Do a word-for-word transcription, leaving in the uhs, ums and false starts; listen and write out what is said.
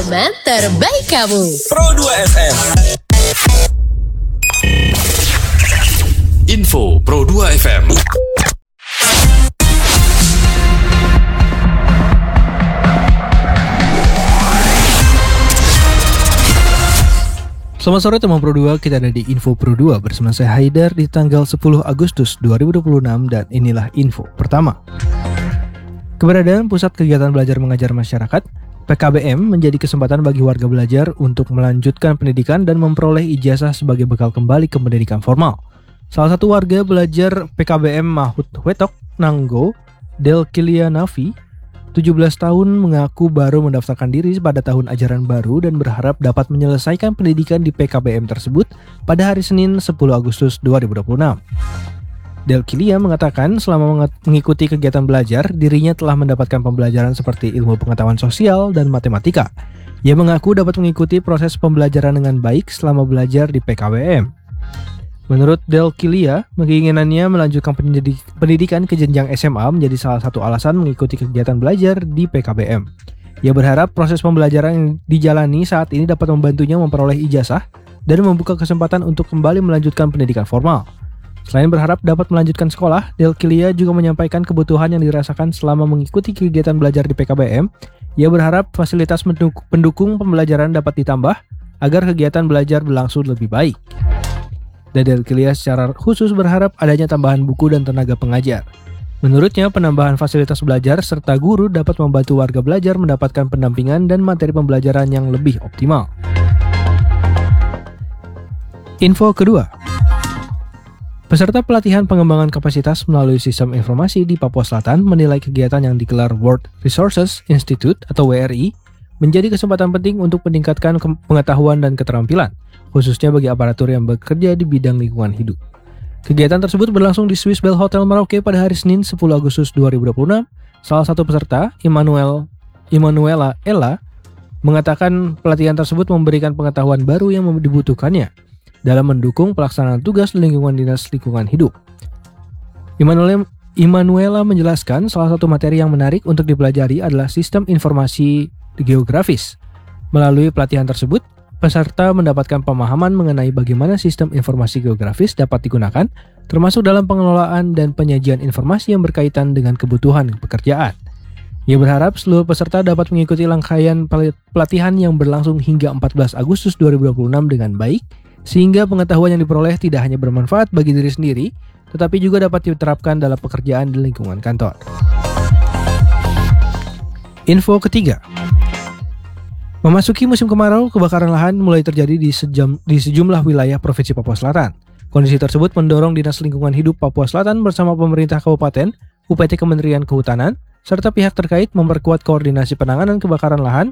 Teman terbaik kamu. Pro dua F M. Info Pro dua F M. Selamat sore teman Pro dua, kita ada di Info Pro dua bersama saya Haidar di tanggal sepuluh Agustus dua ribu dua puluh enam dan inilah info pertama. Keberadaan Pusat Kegiatan Belajar Mengajar Masyarakat P K B M menjadi kesempatan bagi warga belajar untuk melanjutkan pendidikan dan memperoleh ijazah sebagai bekal kembali ke pendidikan formal. Salah satu warga belajar P K B M Mahut Wetok, Nanggo, Delkilia Nafi, tujuh belas tahun mengaku baru mendaftarkan diri pada tahun ajaran baru dan berharap dapat menyelesaikan pendidikan di P K B M tersebut pada hari Senin sepuluh Agustus dua ribu dua puluh enam. Delkilia mengatakan selama mengikuti kegiatan belajar, dirinya telah mendapatkan pembelajaran seperti ilmu pengetahuan sosial dan matematika. Ia mengaku dapat mengikuti proses pembelajaran dengan baik selama belajar di P K B M. Menurut Delkilia, keinginannya melanjutkan pendidikan ke jenjang S M A menjadi salah satu alasan mengikuti kegiatan belajar di P K B M. Ia berharap proses pembelajaran yang dijalani saat ini dapat membantunya memperoleh ijazah dan membuka kesempatan untuk kembali melanjutkan pendidikan formal. Selain berharap dapat melanjutkan sekolah, Delkilia juga menyampaikan kebutuhan yang dirasakan selama mengikuti kegiatan belajar di P K B M. Ia berharap fasilitas pendukung pembelajaran dapat ditambah agar kegiatan belajar berlangsung lebih baik. Dan Delkilia secara khusus berharap adanya tambahan buku dan tenaga pengajar. Menurutnya, penambahan fasilitas belajar serta guru dapat membantu warga belajar mendapatkan pendampingan dan materi pembelajaran yang lebih optimal. Info kedua. Peserta pelatihan pengembangan kapasitas melalui sistem informasi di Papua Selatan menilai kegiatan yang digelar World Resources Institute atau W R I menjadi kesempatan penting untuk meningkatkan pengetahuan dan keterampilan, khususnya bagi aparatur yang bekerja di bidang lingkungan hidup. Kegiatan tersebut berlangsung di Swiss Bell Hotel Merauke pada hari Senin sepuluh Agustus dua ribu dua puluh enam. Salah satu peserta, Immanuel Immanuela Ella, mengatakan pelatihan tersebut memberikan pengetahuan baru yang dibutuhkannya dalam mendukung pelaksanaan tugas lingkungan dinas lingkungan hidup. Immanuela menjelaskan salah satu materi yang menarik untuk dipelajari adalah sistem informasi geografis. Melalui pelatihan tersebut, peserta mendapatkan pemahaman mengenai bagaimana sistem informasi geografis dapat digunakan, termasuk dalam pengelolaan dan penyajian informasi yang berkaitan dengan kebutuhan pekerjaan. Ia berharap seluruh peserta dapat mengikuti rangkaian pelatihan yang berlangsung hingga empat belas Agustus dua ribu dua puluh enam dengan baik, sehingga pengetahuan yang diperoleh tidak hanya bermanfaat bagi diri sendiri, tetapi juga dapat diterapkan dalam pekerjaan di lingkungan kantor. Info ketiga. Memasuki musim kemarau, kebakaran lahan mulai terjadi di, sejam, di sejumlah wilayah Provinsi Papua Selatan. Kondisi tersebut mendorong Dinas Lingkungan Hidup Papua Selatan bersama pemerintah kabupaten, U P T Kementerian Kehutanan, serta pihak terkait memperkuat koordinasi penanganan kebakaran lahan